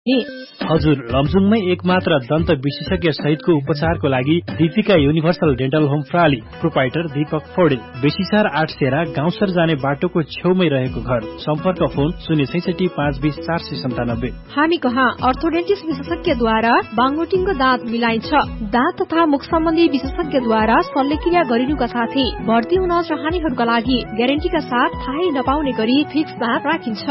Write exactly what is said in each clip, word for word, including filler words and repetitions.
हजुर, लमजुङमै एक मात्र दन्त विशेषज्ञ सहितको उपचारको लागि Deepika universal dental home प्राली। Proprietor Deepak Paudel. बेसीसार आठसेरा गाउँसर जाने बाटोको छेउमै रहेको घर। सम्पर्क फोन शून्य छैसठी पाँच बीस चार सय सन्तानब्बे। हामी कहाँ अर्थोडेन्टिस्ट विशेषज्ञद्वारा बाङोटिङको दाँत मिलाइन्छ। दाँत तथा मुख सम्बन्धी विशेषज्ञद्वारा शल्यक्रिया गरिनुका साथै भर्ती हुन चाहनेहरूका लागि ग्यारेन्टीका साथ थाहै नपाउने गरी फिक्स दाँत राखिन्छ।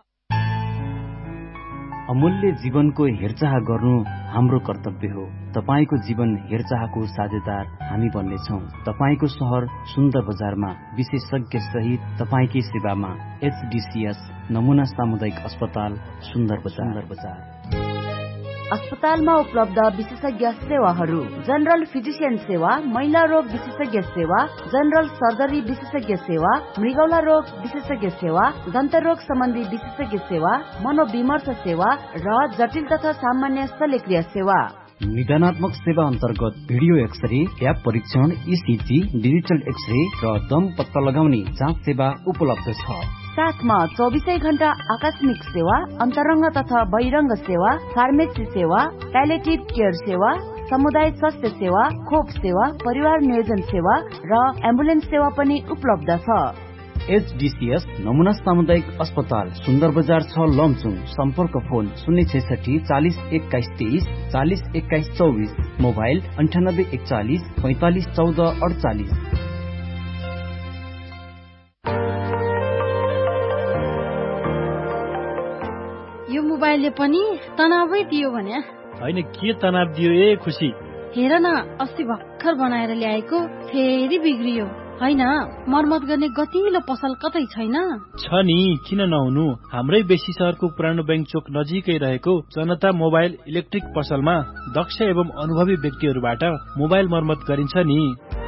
अमूल्य जीवनको हेरचाह गर्नु हाम्रो कर्तव्य हो। तपाईको जीवन हेरचाहको साझेदार हामी बन्नेछौँ। तपाईको शहर सुन्दर बजारमा विशेषज्ञ सहित तपाईकै सेवामा एचडीसीएस नमुना सामुदायिक अस्पताल सुन्दर बजार। अस्पतालमा उपलब्ध विशेषज्ञ सेवाहरू: जनरल फिजिशियन सेवा, महिला रोग विशेषज्ञ सेवा, जनरल सर्जरी विशेषज्ञ सेवा, मृगौला रोग विशेषज्ञ सेवा, दन्त रोग सम्बन्धी विशेषज्ञ सेवा, मनोविमर्श सेवा र जटिल तथा सामान्य शल्यक्रिया सेवा। निदानात्मक सेवा अन्तर्गत भिडियो एक्सरे, ट्याप परीक्षण, ईसीजी, डिजिटल एक्सरे र दम पत्ता लगाउने जाँच सेवा उपलब्ध छ। साथमा चौबिसै घण्टा आकस्मिक सेवा, अन्तरङ्ग तथा बहिरङ्ग सेवा, फार्मेसी सेवा, प्यालेटिभ केयर सेवा, समुदाय स्वास्थ्य सेवा, खोप सेवा, परिवार नियोजन सेवा र एम्बुलेन्स सेवा पनि उपलब्ध छ। एचडीसीएस नमुना सामुदायिक अस्पताल सुन्दर बजार छ लमजुङ। सम्पर्क फोन शून्य छैसठी चालिस एक्काइस तेइस चालिस एक्काइस चौबिस। मोबाइल अन्ठानब्बे एकचालिस पैंतालिस चौध अडचालिस। यो मोबाइलले पनि तनावै दियो भने? होइन, के तनाव दियो ए खुसी? हेर न, अस्ति भर्खर बनाएर ल्याएको फेरि बिग्रियो। होइन, मर्मत गर्ने गतिलो पसल कतै छैन? छ नि, किन नहुनु। हाम्रै बेसी शहरको पुरानो बैंक चोक नजिकै रहेको जनता मोबाइल इलेक्ट्रिक पसलमा दक्ष एवं अनुभवी व्यक्तिहरूबाट मोबाइल मर्मत गरिन्छ नि।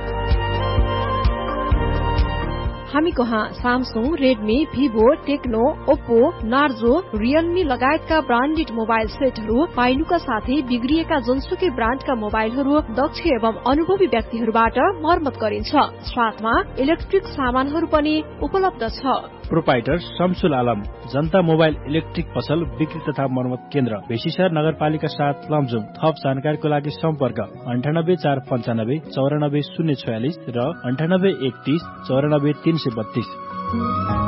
हामी कहाँ Samsung, Redmi, Vivo, Tecno, Oppo, Narzo, Realme लगायतका ब्रान्डेड मोबाइल सेटहरू पाइनुका साथै बिग्रिएका जुनसुकै ब्रान्डका मोबाइलहरू दक्ष एवं अनुभवी व्यक्तिहरूबाट मर्मत गरिन्छ। साथमा इलेक्ट्रिक सामानहरू पनि उपलब्ध छ। प्रोपाइटर शमसुल आलम, जनता मोबाइल इलेक्ट्रिक पसल बिक्री तथा मर्मत केन्द्र, बेसीशहर नगरपालिका साथ लमजुङ। थप जानकारीको लागि सम्पर्क अन्ठानब्बे चार पन्चानब्बे चौरानब्बे शून्य छयालिस र अन्ठानब्बे एकतीस चौरानब्बे तीन सय बत्तीस।